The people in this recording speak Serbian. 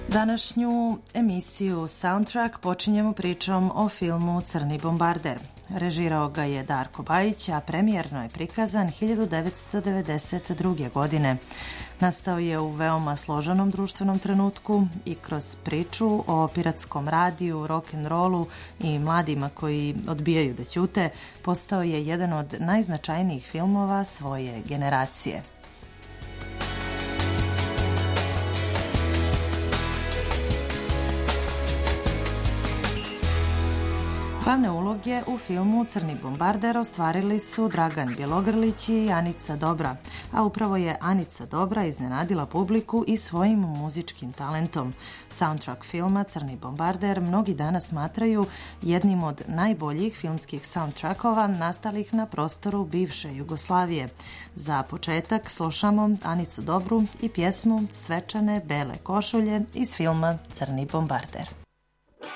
Današnju emisiju Soundtrack počinjemo pričom o filmu Crni bombarder. Režirao ga je Darko Bajić, a premijerno je prikazan 1992. godine. Nastao je u veoma složenom društvenom trenutku i kroz priču o piratskom radiju, rock'n'rollu i mladima koji odbijaju da ćute, postao je jedan od najznačajnijih filmova svoje generacije. Glavne uloge u filmu Crni bombarder ostvarili su Dragan Bjelogrlić i Anica Dobra, a upravo je Anica Dobra iznenadila publiku i svojim muzičkim talentom. Soundtrack filma Crni bombarder mnogi danas smatraju jednim od najboljih filmskih soundtrackova nastalih na prostoru bivše Jugoslavije. Za početak slušamo Anicu Dobru i pjesmu Svečane bele košulje iz filma Crni bombarder.